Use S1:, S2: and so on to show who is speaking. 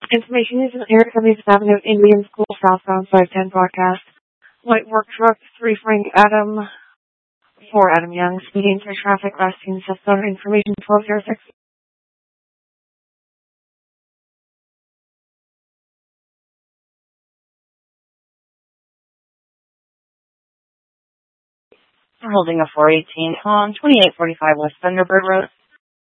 S1: Information is in Eric Cummings Avenue, Indian School, southbound 510 broadcast. White work truck, 3 Frank Adam, 4 Adam Young, speeding through traffic, last seen Cessna, information 1206.
S2: We're holding a 418 on 2845 West Thunderbird Road.